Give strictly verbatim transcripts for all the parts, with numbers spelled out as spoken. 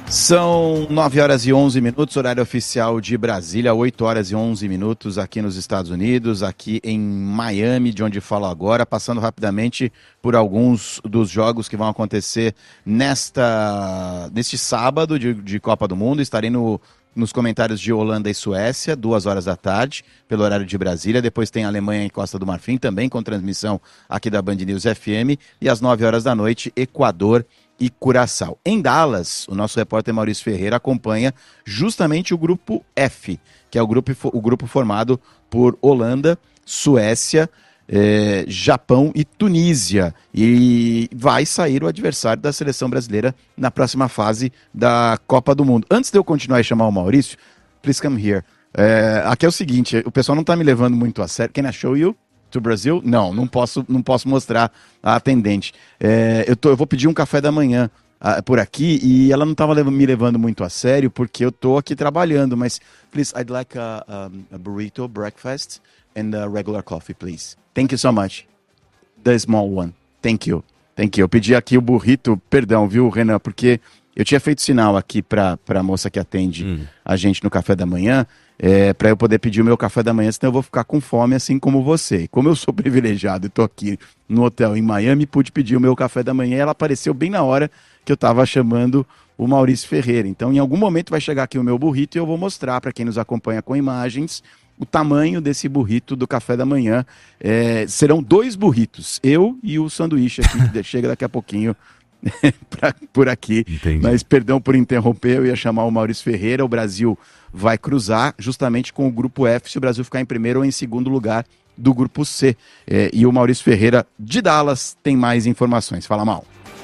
São nove horas e onze minutos, horário oficial de Brasília, oito horas e onze minutos aqui nos Estados Unidos, aqui em Miami, de onde falo agora, passando rapidamente por alguns dos jogos que vão acontecer nesta, neste sábado de, de Copa do Mundo. Estarei no, nos comentários de Holanda e Suécia, duas horas da tarde, pelo horário de Brasília. Depois tem Alemanha e Costa do Marfim, também com transmissão aqui da Band News F M. E às nove horas da noite, Equador e Curaçao. Em Dallas, o nosso repórter Maurício Ferreira acompanha justamente o grupo F, que é o grupo, o grupo formado por Holanda, Suécia, eh, Japão e Tunísia. E vai sair o adversário da seleção brasileira na próxima fase da Copa do Mundo. Antes de eu continuar e chamar o Maurício, please come here. Eh, aqui é o seguinte, o pessoal não está me levando muito a sério. Can I show you? To Brasil? Não, não posso, não posso mostrar a atendente. É, eu, tô, eu vou pedir um café da manhã uh, por aqui e ela não estava lev- me levando muito a sério porque eu tô aqui trabalhando, mas please, I'd like a, a, a burrito, breakfast and a regular coffee, please. Thank you so much. The small one. Thank you. Thank you. Eu pedi aqui o burrito, perdão, viu, Renan, porque eu tinha feito sinal aqui para a moça que atende hum. a gente no café da manhã, É, para eu poder pedir o meu café da manhã, senão eu vou ficar com fome assim como você. E como eu sou privilegiado e estou aqui no hotel em Miami, pude pedir o meu café da manhã e ela apareceu bem na hora que eu estava chamando o Maurício Ferreira. Então, em algum momento vai chegar aqui o meu burrito e eu vou mostrar para quem nos acompanha com imagens o tamanho desse burrito do café da manhã. É, serão dois burritos, eu e o sanduíche aqui, que chega daqui a pouquinho pra, por aqui. Entendi. Mas perdão por interromper, eu ia chamar o Maurício Ferreira. O Brasil vai cruzar justamente com o grupo F, se o Brasil ficar em primeiro ou em segundo lugar do grupo C. É, e o Maurício Ferreira de Dallas tem mais informações. Fala, Mal.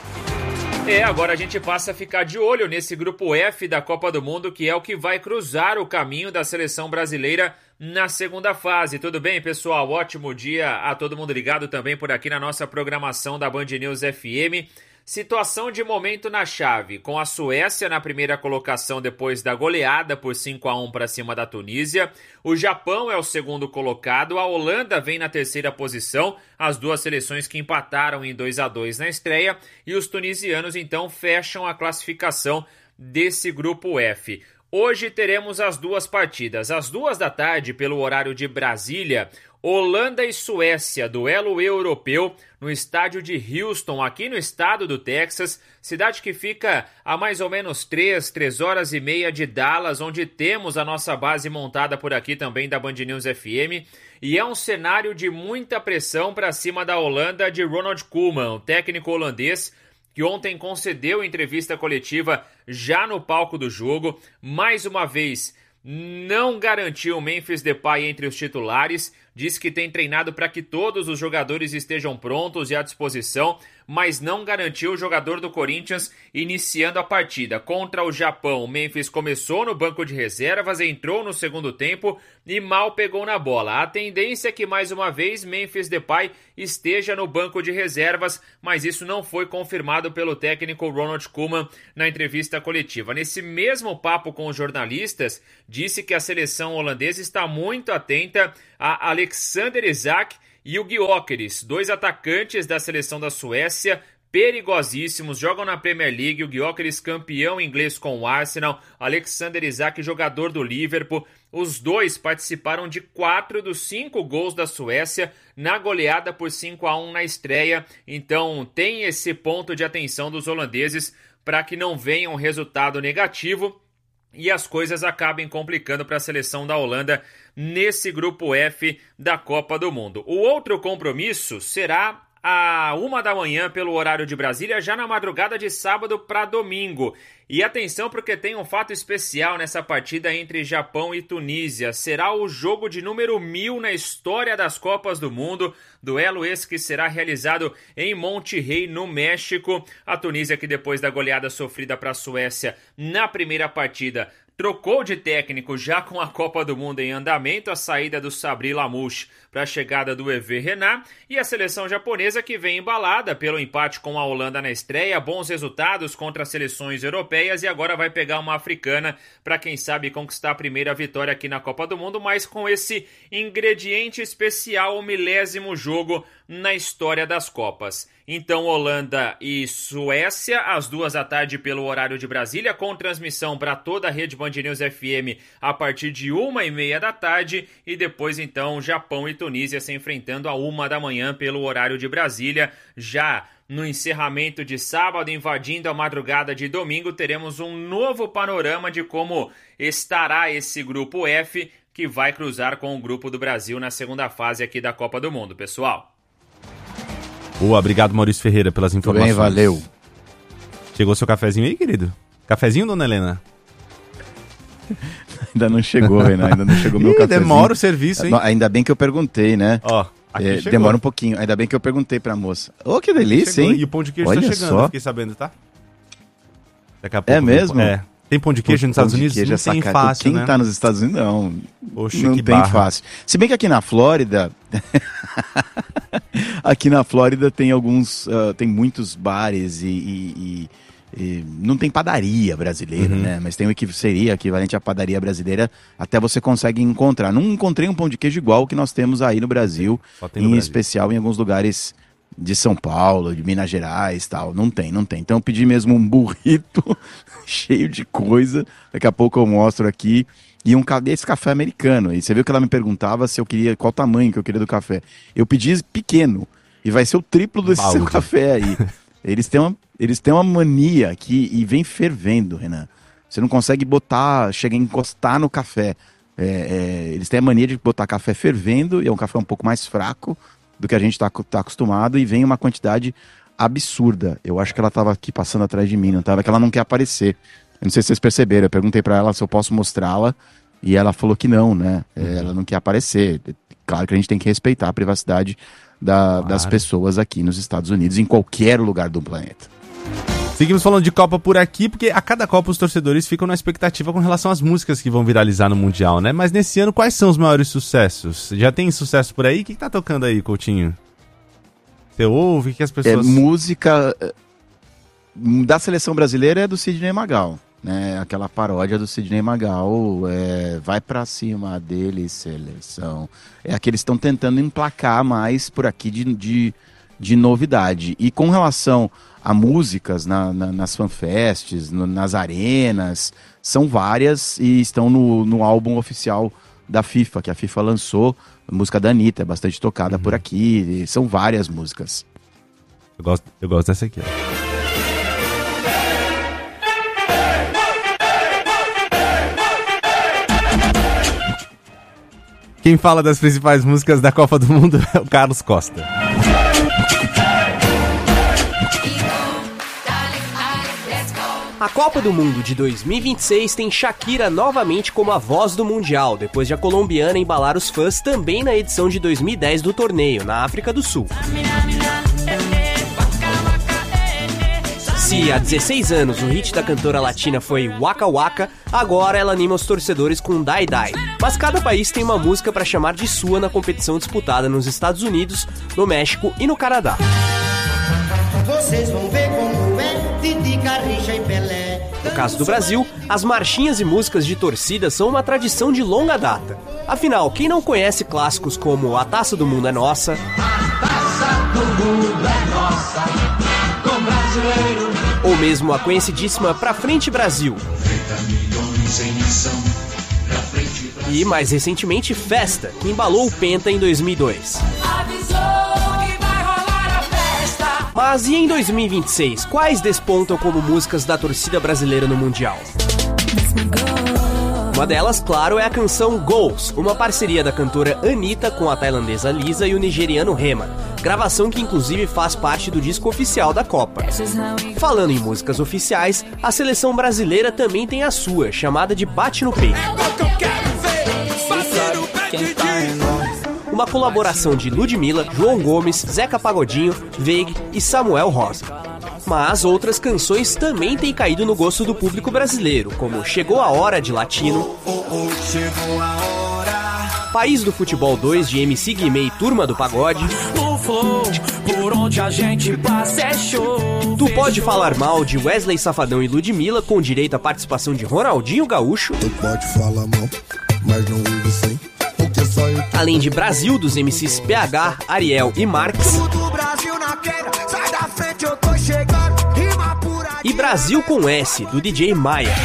É, agora a gente passa a ficar de olho nesse grupo F da Copa do Mundo, que é o que vai cruzar o caminho da seleção brasileira na segunda fase. Tudo bem, pessoal? Ótimo dia a todo mundo ligado também por aqui na nossa programação da Band News F M. Situação de momento na chave, com a Suécia na primeira colocação depois da goleada por cinco a um para cima da Tunísia. O Japão é o segundo colocado, a Holanda vem na terceira posição, as duas seleções que empataram em dois a dois na estreia, e os tunisianos então fecham a classificação desse grupo F. Hoje teremos as duas partidas. Às duas da tarde, pelo horário de Brasília, Holanda e Suécia, duelo europeu no estádio de Houston, aqui no estado do Texas, cidade que fica a mais ou menos três, três horas e meia de Dallas, onde temos a nossa base montada por aqui também da Band News F M, e é um cenário de muita pressão para cima da Holanda de Ronald Koeman, o técnico holandês, que ontem concedeu entrevista coletiva já no palco do jogo, mais uma vez não garantiu Memphis Depay entre os titulares, diz que tem treinado para que todos os jogadores estejam prontos e à disposição, mas não garantiu o jogador do Corinthians iniciando a partida. Contra o Japão, o Memphis começou no banco de reservas, entrou no segundo tempo e mal pegou na bola. A tendência é que mais uma vez Memphis Depay esteja no banco de reservas, mas isso não foi confirmado pelo técnico Ronald Koeman na entrevista coletiva. Nesse mesmo papo com os jornalistas, disse que a seleção holandesa está muito atenta a Alexander Isak e o Gyökeres, dois atacantes da seleção da Suécia, perigosíssimos, jogam na Premier League, o Gyökeres campeão inglês com o Arsenal, Alexander Isak jogador do Liverpool. Os dois participaram de quatro dos cinco gols da Suécia na goleada por cinco a um na estreia, então tem esse ponto de atenção dos holandeses para que não venha um resultado negativo e as coisas acabem complicando para a seleção da Holanda nesse grupo F da Copa do Mundo. O outro compromisso será a uma da manhã pelo horário de Brasília, já na madrugada de sábado para domingo. E atenção porque tem um fato especial nessa partida entre Japão e Tunísia. Será o jogo de número mil na história das Copas do Mundo. Duelo esse que será realizado em Monterrey, no México. A Tunísia, que depois da goleada sofrida para a Suécia na primeira partida, trocou de técnico já com a Copa do Mundo em andamento, a saída do Sabri Lamouche para a chegada do Hervé Renard, e a seleção japonesa que vem embalada pelo empate com a Holanda na estreia, bons resultados contra as seleções europeias e agora vai pegar uma africana para quem sabe conquistar a primeira vitória aqui na Copa do Mundo, mas com esse ingrediente especial, o milésimo jogo na história das Copas. Então, Holanda e Suécia, às duas da tarde pelo horário de Brasília, com transmissão para toda a rede Band News F M a partir de uma e meia da tarde, e depois, então, Japão e Tunísia se enfrentando a uma da manhã pelo horário de Brasília. Já no encerramento de sábado, invadindo a madrugada de domingo, teremos um novo panorama de como estará esse grupo F, que vai cruzar com o grupo do Brasil na segunda fase aqui da Copa do Mundo, pessoal. Boa, obrigado, Maurício Ferreira, pelas informações. Bem, valeu. Chegou seu cafezinho aí, querido? Cafezinho, dona Helena? Ainda não chegou, Renan, ainda não chegou meu Ih, cafezinho. Demora o serviço, hein? Ainda bem que eu perguntei, né? Ó, aqui é, chegou. Demora um pouquinho, ainda bem que eu perguntei pra moça. Ô, oh, que delícia, chegou. hein? E o pão de queijo Olha tá chegando, só. eu fiquei sabendo, tá? Daqui a pouco. É mesmo? É. Tem pão de queijo nos Pão Estados de Unidos? queijo Não é tem sacado. fácil, Quem né? tá nos Estados Unidos, não. Oxe, não que tem barra. fácil. Se bem que aqui na Flórida... aqui na Flórida tem alguns... Uh, tem muitos bares e... e, e E não tem padaria brasileira, uhum. né? Mas tem o que seria equivalente à padaria brasileira, até você consegue encontrar. Não encontrei um pão de queijo igual que nós temos aí no Brasil, no em Brasil. especial em alguns lugares de São Paulo, de Minas Gerais e tal. Não tem, não tem. Então eu pedi mesmo um burrito cheio de coisa. Daqui a pouco eu mostro aqui. E um esse café americano. E você viu que ela me perguntava se eu queria, qual tamanho que eu queria do café. Eu pedi pequeno. E vai ser o triplo desse Balde. seu café aí. Eles têm uma, eles têm uma mania aqui e vem fervendo, Renan. Você não consegue botar, chega a encostar no café. É, é, eles têm a mania de botar café fervendo, e é um café um pouco mais fraco do que a gente está tá acostumado, e vem uma quantidade absurda. Eu acho que ela estava aqui passando atrás de mim, não estava? Que ela não quer aparecer. Eu não sei se vocês perceberam, eu perguntei para ela se eu posso mostrá-la, e ela falou que não, né? É, ela não quer aparecer. Claro que a gente tem que respeitar a privacidade Da, claro. das pessoas aqui nos Estados Unidos, em qualquer lugar do planeta. Seguimos falando de Copa por aqui, porque a cada Copa os torcedores ficam na expectativa com relação às músicas que vão viralizar no Mundial, né? Mas nesse ano, quais são os maiores sucessos? Já tem sucesso por aí? O que, que tá tocando aí, Coutinho? Você ouve? O que, que as pessoas... É, música da seleção brasileira é do Sidney Magal, né? Aquela paródia do Sidney Magal, é, vai pra cima dele, seleção. É aqueles que estão tentando emplacar mais por aqui de, de, de novidade. E com relação a músicas na, na, nas fanfests, no, nas arenas, são várias e estão no, no álbum oficial da FIFA, que a FIFA lançou. A música da Anitta é bastante tocada uhum. por aqui, e são várias músicas. Eu gosto, eu gosto dessa aqui, ó. Quem fala das principais músicas da Copa do Mundo é o Carlos Costa. A Copa do Mundo de dois mil e vinte e seis tem Shakira novamente como a voz do Mundial, depois de a colombiana embalar os fãs também na edição de dois mil e dez do torneio, na África do Sul. Se há dezesseis anos o hit da cantora latina foi Waka Waka, agora ela anima os torcedores com Die Die. Mas cada país tem uma música para chamar de sua na competição disputada nos Estados Unidos, no México e no Canadá. Vocês vão ver como é Didi, Garrincha e Pelé. No caso do Brasil, as marchinhas e músicas de torcida são uma tradição de longa data. Afinal, quem não conhece clássicos como A Taça do Mundo é Nossa, A Taça do Mundo é Nossa, com brasileiro, ou mesmo a conhecidíssima Pra Frente Brasil, e mais recentemente Festa, que embalou o Penta em dois mil e dois. Mas e em dois mil e vinte e seis, quais despontam como músicas da torcida brasileira no Mundial? Uma delas, claro, é a canção Goals, uma parceria da cantora Anitta com a tailandesa Lisa e o nigeriano Rema, gravação que inclusive faz parte do disco oficial da Copa. Falando em músicas oficiais, a seleção brasileira também tem a sua, chamada de Bate no Peito. Uma colaboração de Ludmilla, João Gomes, Zeca Pagodinho, Veig e Samuel Rosa. Mas outras canções também têm caído no gosto do público brasileiro, como Chegou a Hora, de Latino, País do Futebol dois, de M C Guimê e Turma do Pagode, Tu Pode Falar Mal, de Wesley Safadão e Ludmilla, com direito à participação de Ronaldinho Gaúcho, Tu pode falar mal, mas não vive sem. Além de Brasil, dos M Cs P H, Ariel e Marques. E Brasil com S, do D J Maia.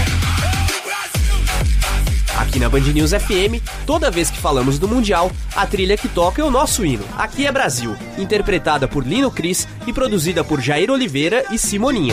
Aqui na Band News F M, toda vez que falamos do Mundial, a trilha que toca é o nosso hino, Aqui é Brasil, interpretada por Lino Cris e produzida por Jair Oliveira e Simoninha.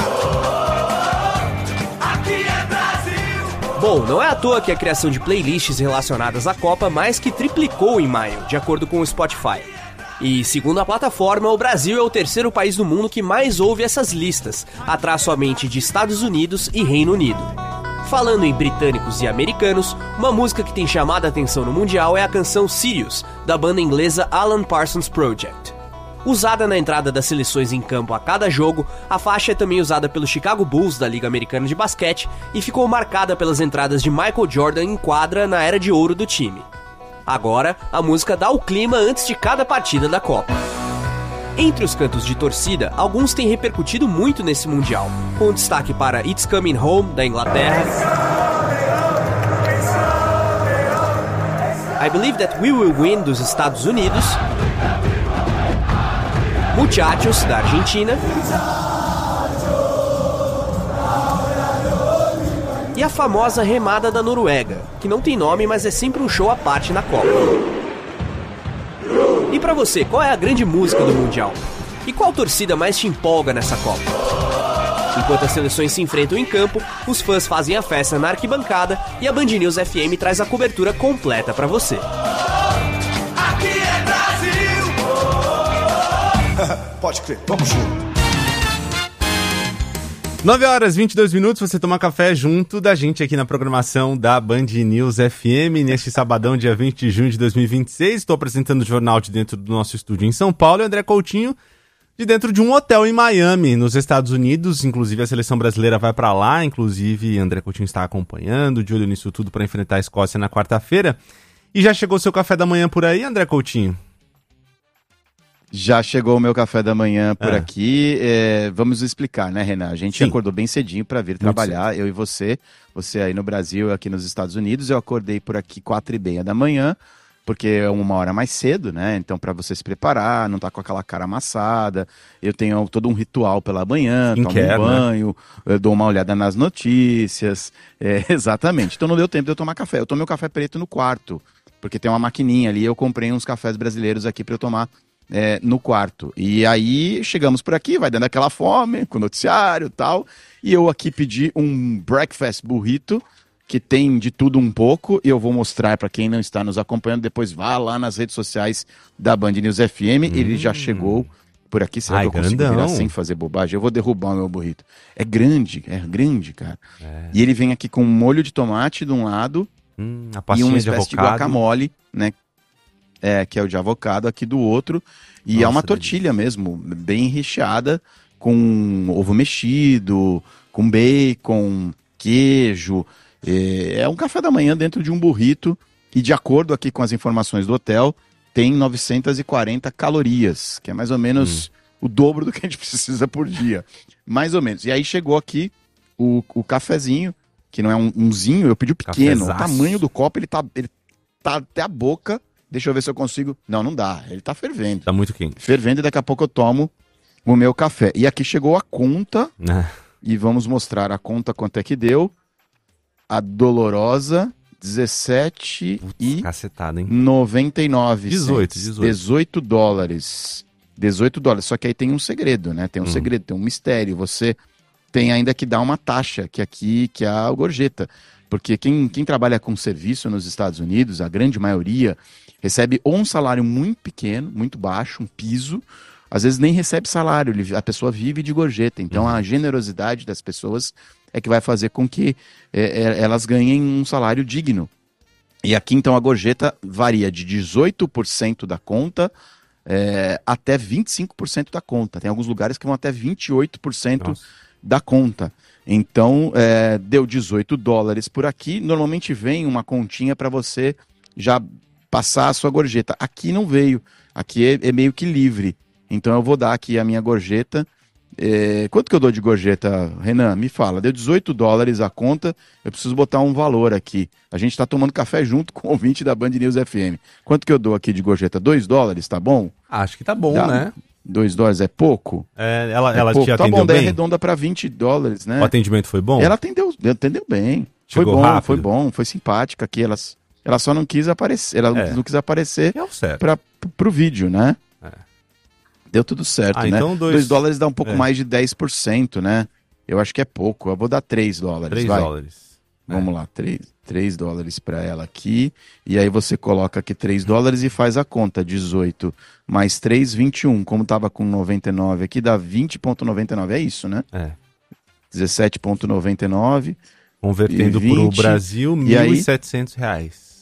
Bom, não é à toa que a criação de playlists relacionadas à Copa mais que triplicou em maio, de acordo com o Spotify. E, segundo a plataforma, o Brasil é o terceiro país do mundo que mais ouve essas listas, atrás somente de Estados Unidos e Reino Unido. Falando em britânicos e americanos, uma música que tem chamado a atenção no Mundial é a canção Sirius, da banda inglesa Alan Parsons Project. Usada na entrada das seleções em campo a cada jogo, a faixa é também usada pelo Chicago Bulls da Liga Americana de Basquete e ficou marcada pelas entradas de Michael Jordan em quadra na era de ouro do time. Agora, a música dá o clima antes de cada partida da Copa. Entre os cantos de torcida, alguns têm repercutido muito nesse Mundial, com destaque para It's Coming Home, da Inglaterra, I Believe That We Will Win, dos Estados Unidos, Muchachos, da Argentina, e a famosa Remada da Noruega, que não tem nome, mas é sempre um show à parte na Copa. E pra você, qual é a grande música do Mundial? E qual torcida mais te empolga nessa Copa? Enquanto as seleções se enfrentam em campo, os fãs fazem a festa na arquibancada e a Band News F M traz a cobertura completa pra você. Aqui é Brasil! Pode crer, vamos junto. nove horas e vinte e dois minutos, você toma café junto da gente aqui na programação da Band News F M, neste sabadão, dia vinte de junho de dois mil e vinte e seis. Estou apresentando o jornal de dentro do nosso estúdio em São Paulo e André Coutinho de dentro de um hotel em Miami, nos Estados Unidos. Inclusive a seleção brasileira vai para lá, inclusive André Coutinho está acompanhando, de olho nisso tudo para enfrentar a Escócia na quarta-feira. E já chegou o seu café da manhã por aí, André Coutinho? Já chegou o meu café da manhã por Ah. aqui. É, vamos explicar, né, Renan? A gente Sim. acordou bem cedinho para vir trabalhar, eu e você. Você aí no Brasil, eu aqui nos Estados Unidos. Eu acordei por aqui quatro e meia da manhã, porque é uma hora mais cedo, né? Então, para você se preparar, não tá com aquela cara amassada. Eu tenho todo um ritual pela manhã, tomo Skincare, um banho, eu dou uma olhada nas notícias. É, exatamente. Então, não deu tempo de eu tomar café. Eu tomei o café preto no quarto, porque tem uma maquininha ali. Eu comprei uns cafés brasileiros aqui para eu tomar É, no quarto. E aí chegamos por aqui, vai dando aquela fome, com o noticiário e tal. E eu aqui pedi um breakfast burrito, que tem de tudo um pouco, e eu vou mostrar para quem não está nos acompanhando. Depois vá lá nas redes sociais da Band News F M. Hum. Ele já chegou por aqui. Será Ai, que eu consigo grandão. virar sem fazer bobagem? Eu vou derrubar o meu burrito. É grande, é grande, cara. É. E ele vem aqui com um molho de tomate de um lado Hum, a e pastinha uma de espécie de, avocado. guacamole, né? É, que é o de avocado aqui do outro. E Nossa, é uma delícia. tortilha mesmo, bem recheada, com ovo mexido, com bacon, queijo. É, é um café da manhã dentro de um burrito. E de acordo aqui com as informações do hotel, tem novecentas e quarenta calorias, que é mais ou menos hum. o dobro do que a gente precisa por dia. Mais ou menos. E aí chegou aqui o, o cafezinho, que não é um umzinho, eu pedi o pequeno. Cafezaço. O tamanho do copo, ele tá, ele tá até a boca. Deixa eu ver se eu consigo. Não, não dá. Ele tá fervendo. Tá muito quente. Fervendo e daqui a pouco eu tomo o meu café. E aqui chegou a conta. Ah. E vamos mostrar a conta quanto é que deu. A dolorosa, dezessete e Cacetada, hein? noventa e nove. dezoito, dezoito. dezoito dólares. dezoito dólares. Só que aí tem um segredo, né? Tem um Hum. segredo, tem um mistério. Você tem ainda que dar uma taxa, que aqui que é a gorjeta. Porque quem, quem trabalha com serviço nos Estados Unidos, a grande maioria, recebe ou um salário muito pequeno, muito baixo, um piso, às vezes nem recebe salário, ele- a pessoa vive de gorjeta. Então a generosidade das pessoas é que vai fazer com que é, é, elas ganhem um salário digno. E aqui então a gorjeta varia de dezoito por cento da conta é, até vinte e cinco por cento da conta. Tem alguns lugares que vão até vinte e oito por cento Nossa. da conta. Então, é, deu dezoito dólares por aqui. Normalmente vem uma continha para você já passar a sua gorjeta. Aqui não veio. Aqui é, é meio que livre. Então, eu vou dar aqui a minha gorjeta É, quanto que eu dou de gorjeta, Renan? Me fala. Deu dezoito dólares a conta, eu preciso botar um valor aqui. A gente tá tomando café junto com o ouvinte da Band News F M. Quanto que eu dou aqui de gorjeta? dois dólares, tá bom? Acho que tá bom, Dá? né? dois dólares é pouco? É, ela É ela pouco. te Tá atendeu bom, daí bem? arredonda pra vinte dólares, né? O atendimento foi bom? Ela atendeu, atendeu bem. Chegou foi bom, rápido? foi bom, foi simpática aqui. Ela, ela só não quis aparecer, ela É. não quis aparecer É o certo. pra, pro vídeo, né? É. Deu tudo certo, Ah, né? então dois- dois dólares dá um pouco é. mais de dez por cento, né? Eu acho que é pouco. Eu vou dar três dólares, três vai. dólares. Vamos lá, três dólares para ela aqui. E aí você coloca aqui três dólares e faz a conta. dezoito mais três, vinte e um. Como tava com noventa e nove aqui, dá vinte vírgula noventa e nove. É isso, né? É. dezessete vírgula noventa e nove. Convertendo E vinte, pro Brasil, e mil aí? e setecentos reais.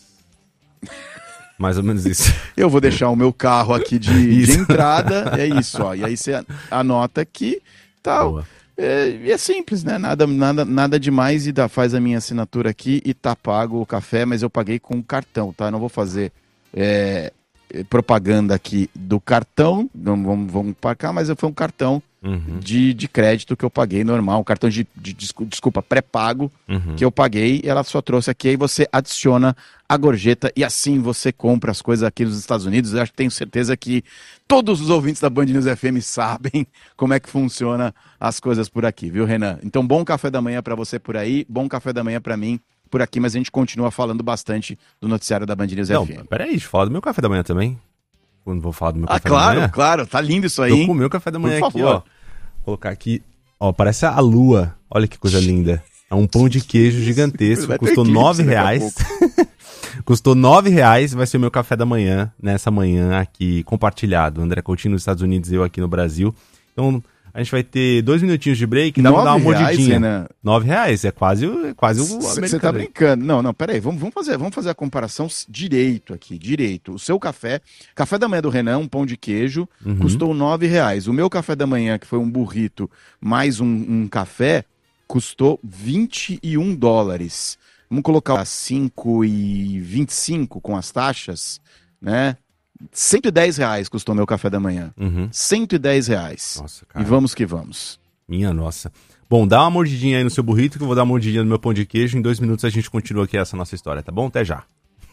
Mais ou menos isso. Eu vou deixar o meu carro aqui de, Isso. de entrada. É isso, ó. E aí você anota aqui, tal. Boa. É, e é simples, né? Nada, nada, nada demais e dá, faz a minha assinatura aqui e tá pago o café, mas eu paguei com cartão, tá? Eu não vou fazer é, propaganda aqui do cartão, não vamos, vamos para cá, mas foi um cartão Uhum, de, de crédito que eu paguei normal, um cartão de, de descu- desculpa, pré-pago uhum. que eu paguei, ela só trouxe aqui, aí você adiciona a gorjeta e assim você compra as coisas aqui nos Estados Unidos. Eu acho que tenho certeza que todos os ouvintes da Band News F M sabem como é que funciona as coisas por aqui, viu, Renan? Então, bom café da manhã para você por aí, bom café da manhã para mim por aqui, mas a gente continua falando bastante do noticiário da Band News Não, F M. peraí, deixa eu falar do meu café da manhã também. Quando vou falar do meu Ah, café claro, da manhã. claro, tá lindo isso aí, Tô hein? com o meu café da manhã Por aqui, favor. ó. Vou colocar aqui, ó, parece a lua. Olha que coisa linda. É um pão de queijo gigantesco, Vai ter custou eclipse nove daqui a reais. Custou nove reais, vai ser o meu café da manhã, nessa manhã aqui, compartilhado. André Coutinho nos Estados Unidos e eu aqui no Brasil. Então, a gente vai ter dois minutinhos de break, dá pra dar uma Nove reais, mordidinha. Renan? Nove reais, é quase, o- é quase o Você americano tá aí. brincando. Não, não, peraí, vamos, vamos, fazer, vamos fazer a comparação s- direito aqui, direito. O seu café, café da manhã do Renan, um pão de queijo, Uhum. custou nove reais. O meu café da manhã, que foi um burrito mais um, um café, custou vinte e um dólares. Vamos colocar cinco e vinte e cinco com as taxas, né? cento e dez reais custou meu café da manhã. Uhum. cento e dez reais. Nossa, E cara. vamos que vamos. Minha nossa. Bom, dá uma mordidinha aí no seu burrito que eu vou dar uma mordidinha no meu pão de queijo. Em dois minutos a gente continua aqui essa nossa história, tá bom? Até já.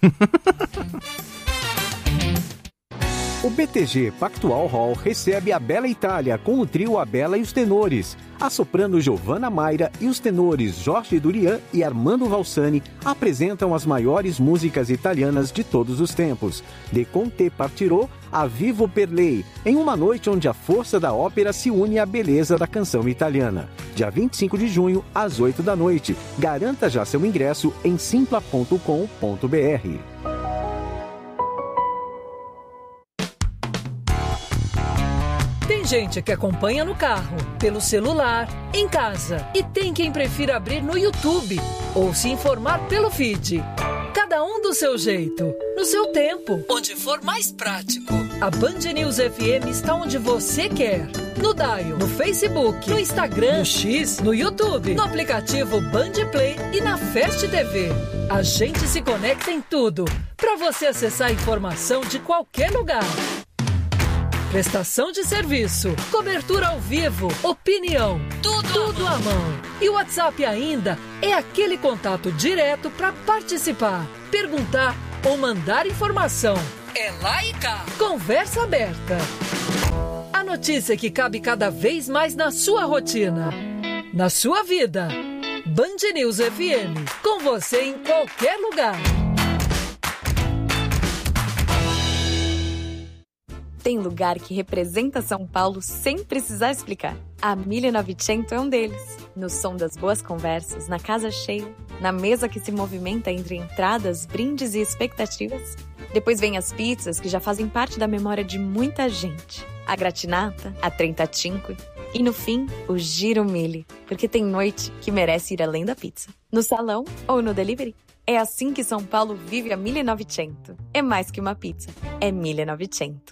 O B T G Pactual Hall recebe a Bela Itália com o trio A Bela e os Tenores. A soprano Giovanna Mayra e os tenores Jorge Durian e Armando Valsani apresentam as maiores músicas italianas de todos os tempos. De Conte Partirò a Vivo per Lei, em uma noite onde a força da ópera se une à beleza da canção italiana. Dia vinte e cinco de junho, às oito da noite. Garanta já seu ingresso em simpla ponto com ponto b r. Tem gente que acompanha no carro, pelo celular, em casa. E tem quem prefira abrir no YouTube ou se informar pelo feed. Cada um do seu jeito, no seu tempo, onde for mais prático. A Band News F M está onde você quer. No Dial, no Facebook, no Instagram, no X, no YouTube, no aplicativo Band Play e na Fast T V. A gente se conecta em tudo, para você acessar a informação de qualquer lugar. Prestação de serviço, cobertura ao vivo, opinião, tudo, tudo à mão. E o WhatsApp ainda é aquele contato direto para participar, perguntar ou mandar informação. É lá e cá. Conversa aberta. A notícia que cabe cada vez mais na sua rotina, na sua vida. Band News F M, com você em qualquer lugar. Tem lugar que representa São Paulo sem precisar explicar. A mille e novecento é um deles. No som das boas conversas, na casa cheia, na mesa que se movimenta entre entradas, brindes e expectativas. Depois vem as pizzas que já fazem parte da memória de muita gente. A gratinata, a trentacinque e, no fim, o giro mille, porque tem noite que merece ir além da pizza. No salão ou no delivery. É assim que São Paulo vive a mille e novecento. É mais que uma pizza, é mille e novecento.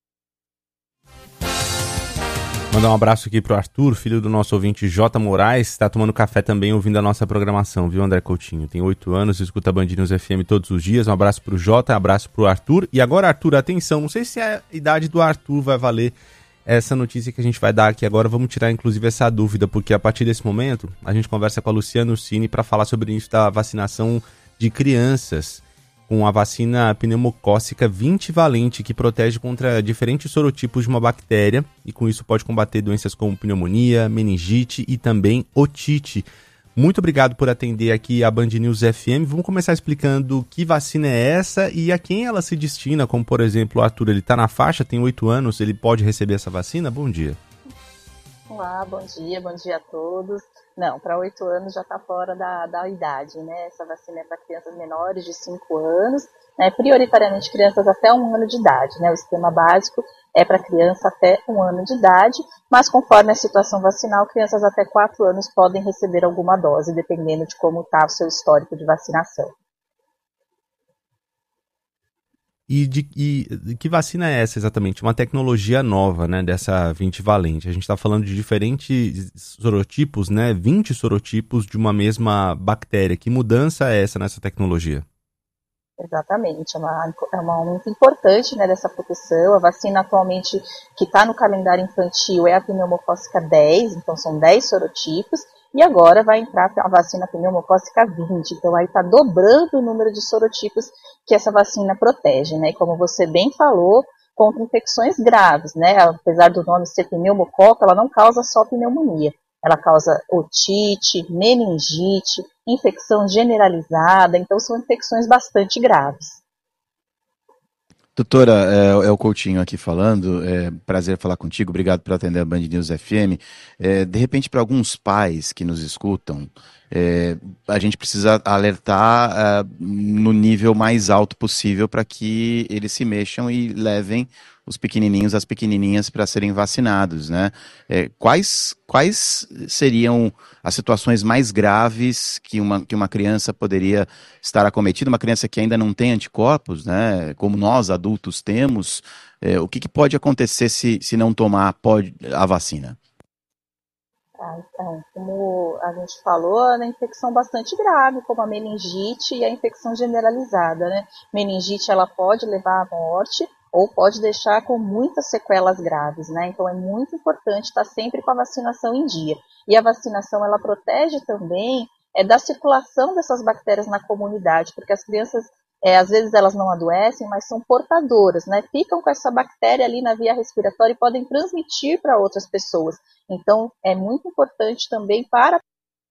Mandar um abraço aqui pro Arthur, filho do nosso ouvinte J. Moraes, tá tomando café também ouvindo a nossa programação, viu, André Coutinho? Tem oito anos, escuta a Band News F M todos os dias. Um abraço pro J, um abraço pro Arthur. E agora, Arthur, atenção, não sei se a idade do Arthur vai valer essa notícia que a gente vai dar aqui agora, vamos tirar inclusive essa dúvida, porque a partir desse momento a gente conversa com a Luciana Ursini para falar sobre o início da vacinação de crianças com a vacina pneumocócica vinte valente, que protege contra diferentes sorotipos de uma bactéria e com isso pode combater doenças como pneumonia, meningite e também otite. Muito obrigado por atender aqui a Band News F M. Vamos começar explicando que vacina é essa e a quem ela se destina, como por exemplo o Arthur, ele está na faixa, tem oito anos, ele pode receber essa vacina? Bom dia. Olá, bom dia, bom dia a todos. Não, para oito anos já está fora da, da idade, né? Essa vacina é para crianças menores de cinco anos, né? Prioritariamente crianças até um ano de idade, né? O esquema básico é para criança até um ano de idade, mas conforme a situação vacinal, crianças até quatro anos podem receber alguma dose, dependendo de como está o seu histórico de vacinação. E, de, e que vacina é essa exatamente? Uma tecnologia nova, né, dessa vinte valente. A gente está falando de diferentes sorotipos, né, vinte sorotipos de uma mesma bactéria. Que mudança é essa nessa tecnologia? Exatamente, é uma, é uma muito importante, né, dessa proteção. A vacina atualmente que está no calendário infantil é a pneumocócica dez, então são dez sorotipos. E agora vai entrar a vacina pneumocócica vinte, então aí está dobrando o número de sorotipos que essa vacina protege, né? E como você bem falou, contra infecções graves, né? Apesar do nome ser pneumococo, ela não causa só pneumonia, ela causa otite, meningite, infecção generalizada, então são infecções bastante graves. Doutora, é, é o Coutinho aqui falando, é prazer falar contigo, obrigado por atender a Band News F M. É, de repente, para alguns pais que nos escutam, é, a gente precisa alertar é, no nível mais alto possível para que eles se mexam e levem os pequenininhos, as pequenininhas para serem vacinados, né? É, quais, quais seriam as situações mais graves que uma, que uma criança poderia estar acometida, uma criança que ainda não tem anticorpos, né? Como nós adultos temos, é, o que, que pode acontecer se, se não tomar pode, a vacina? Ah, então, como a gente falou, é uma infecção bastante grave, como a meningite e a infecção generalizada, né? Meningite, ela pode levar à morte, ou pode deixar com muitas sequelas graves, né? Então é muito importante estar sempre com a vacinação em dia. E a vacinação, ela protege também é, da circulação dessas bactérias na comunidade, porque as crianças, é, às vezes elas não adoecem, mas são portadoras, né? Ficam com essa bactéria ali na via respiratória e podem transmitir para outras pessoas. Então é muito importante também para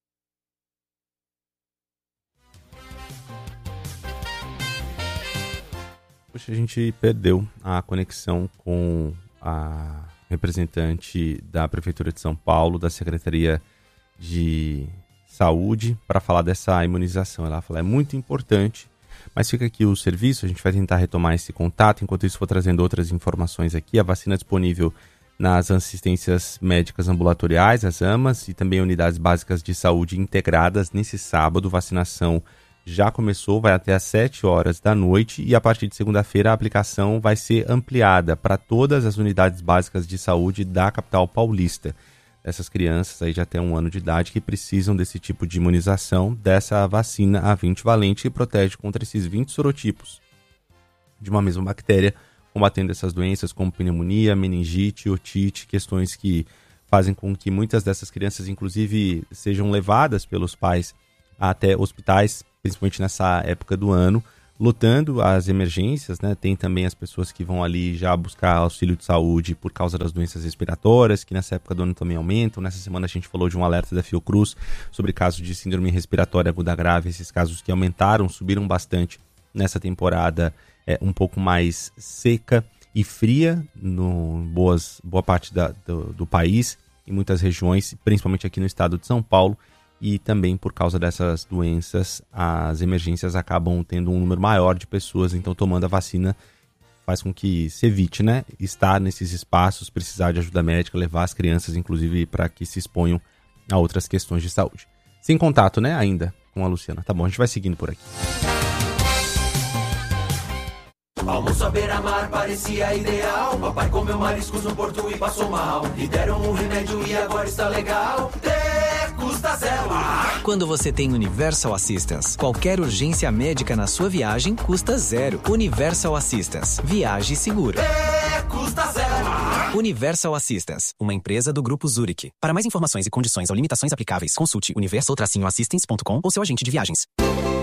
Poxa, a gente perdeu a conexão com a representante da Prefeitura de São Paulo, da Secretaria de Saúde, para falar dessa imunização. Ela fala, é muito importante, mas fica aqui o serviço, a gente vai tentar retomar esse contato, enquanto isso vou trazendo outras informações aqui. A vacina é disponível nas assistências médicas ambulatoriais, as AMAs, e também unidades básicas de saúde integradas. Nesse sábado, vacinação já começou, vai até às sete horas da noite e a partir de segunda-feira a aplicação vai ser ampliada para todas as unidades básicas de saúde da capital paulista. Essas crianças aí já até um ano de idade que precisam desse tipo de imunização, dessa vacina A vinte valente, que protege contra esses vinte sorotipos de uma mesma bactéria, combatendo essas doenças como pneumonia, meningite, otite, questões que fazem com que muitas dessas crianças, inclusive, sejam levadas pelos pais até hospitais, principalmente nessa época do ano, lotando as emergências, né? Tem também as pessoas que vão ali já buscar auxílio de saúde por causa das doenças respiratórias, que nessa época do ano também aumentam. Nessa semana a gente falou de um alerta da Fiocruz sobre casos de síndrome respiratória aguda grave, esses casos que aumentaram, subiram bastante nessa temporada é, um pouco mais seca e fria no boas, boa parte da, do, do país, em muitas regiões, principalmente aqui no estado de São Paulo. E também por causa dessas doenças, as emergências acabam tendo um número maior de pessoas, então tomando a vacina faz com que se evite, né, estar nesses espaços, precisar de ajuda médica, levar as crianças, inclusive, para que se exponham a outras questões de saúde. Sem contato, né, ainda com a Luciana. Tá bom, a gente vai seguindo por aqui. Almoço à beira-mar parecia ideal. Papai comeu mariscos no porto e passou mal. Lhe deram um remédio e agora está legal. Tecos custa zero. Quando você tem Universal Assistance, qualquer urgência médica na sua viagem custa zero. Universal Assistance. Viaje seguro. É, custa zero. Universal Assistance, uma empresa do Grupo Zurich. Para mais informações e condições ou limitações aplicáveis, consulte universal assistance ponto com ou seu agente de viagens.